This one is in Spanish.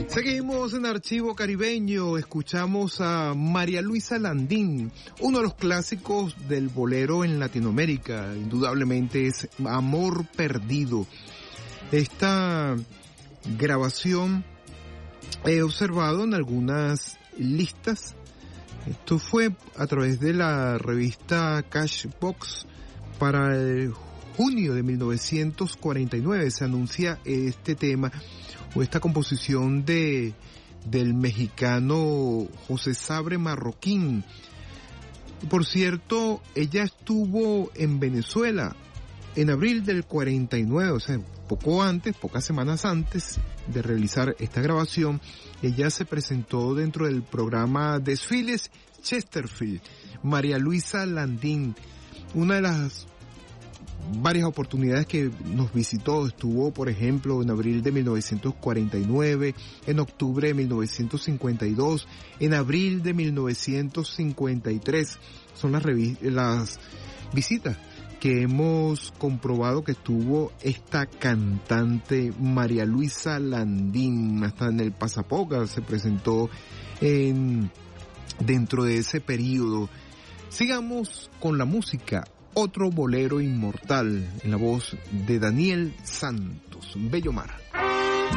Seguimos en Archivo Caribeño, escuchamos a María Luisa Landín, uno de los clásicos del bolero en Latinoamérica, indudablemente es Amor Perdido. Esta grabación he observado en algunas listas, esto fue a través de la revista Cashbox para el junio de 1949, se anuncia este tema o esta composición del mexicano José Sabre Marroquín. Por cierto, ella estuvo en Venezuela en abril del 49, o sea, pocas semanas antes de realizar esta grabación. Ella se presentó dentro del programa Desfiles Chesterfield. María Luisa Landín, una de las varias oportunidades que nos visitó, estuvo por ejemplo en abril de 1949, en octubre de 1952, en abril de 1953, son las visitas que hemos comprobado que tuvo esta cantante María Luisa Landín, hasta en el Pasapoca se presentó dentro de ese periodo. Sigamos con la música. Otro bolero inmortal en la voz de Daniel Santos, Bello Mar.